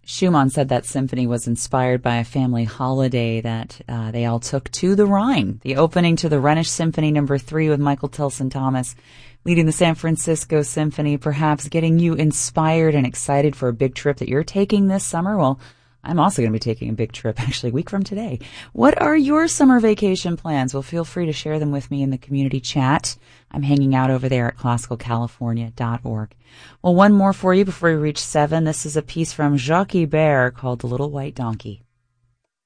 Schumann said that symphony was inspired by a family holiday that they all took to the Rhine. The opening to the Rhenish Symphony No. 3 with Michael Tilson Thomas leading the San Francisco Symphony, perhaps getting you inspired and excited for a big trip that you're taking this summer. Well, I'm also going to be taking a big trip, actually, a week from today. What are your summer vacation plans? Well, feel free to share them with me in the community chat. I'm hanging out over there at classicalcalifornia.org. Well, one more for you before we reach 7. This is a piece from Jacques Ibert called The Little White Donkey.